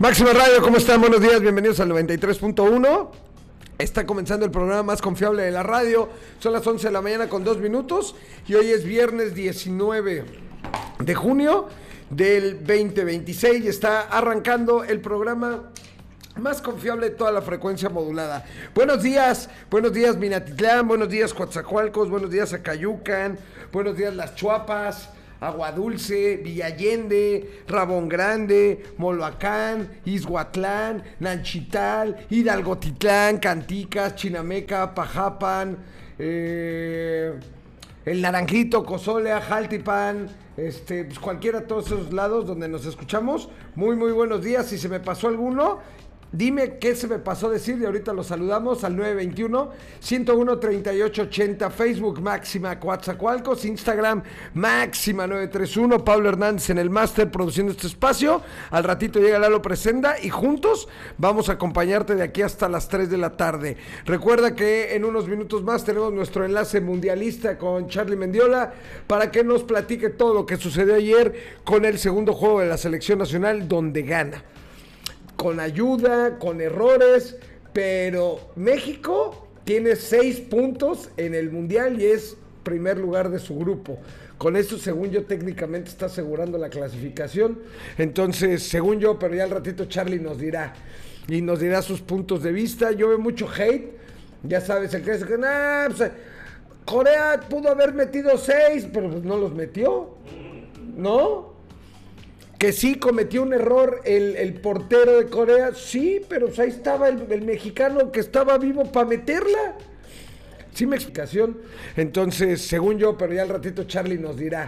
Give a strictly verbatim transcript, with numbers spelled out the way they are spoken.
Máxima Radio, ¿cómo están? Buenos días, bienvenidos al noventa y tres punto uno. Está comenzando el programa más confiable de la radio. Son las once de la mañana con dos minutos y hoy es viernes diecinueve de junio del veinte veintiséis y está arrancando el programa más confiable de toda la frecuencia modulada. Buenos días, buenos días Minatitlán, buenos días Coatzacoalcos, buenos días Acayucan, buenos días Las Chuapas, Agua Dulce, Villallende, Rabón Grande, Moloacán, Izhuatlán, Nanchital, Hidalgotitlán, Canticas, Chinameca, Pajapan, eh, El Naranjito, Cozolea, Jaltipan, este, pues cualquiera de todos esos lados donde nos escuchamos. Muy, muy buenos días. Si se me pasó alguno, dime qué se me pasó decir y ahorita los saludamos al nueve veintiuno, ciento uno, treinta y ocho ochenta, Facebook Máxima Coatzacoalcos, Instagram Máxima nueve treinta y uno, Pablo Hernández en el máster produciendo este espacio. Al ratito llega Lalo Presenda y juntos vamos a acompañarte de aquí hasta las tres de la tarde. Recuerda que en unos minutos más tenemos nuestro enlace mundialista con Charlie Mendiola para que nos platique todo lo que sucedió ayer con el segundo juego de la selección nacional donde gana. Con ayuda, con errores, pero México tiene seis puntos en el Mundial y es primer lugar de su grupo. Con eso, según yo, técnicamente está asegurando la clasificación. Entonces, según yo, pero ya al ratito Charlie nos dirá, y nos dirá sus puntos de vista. Yo veo mucho hate, ya sabes, el que dice que nah, pues, Corea pudo haber metido seis, pero pues no los metió, ¿no? Que sí cometió un error el, el portero de Corea, sí, pero pues ahí estaba el, el mexicano que estaba vivo para meterla. Sí, me explicación. Entonces, según yo, pero ya al ratito Charlie nos dirá,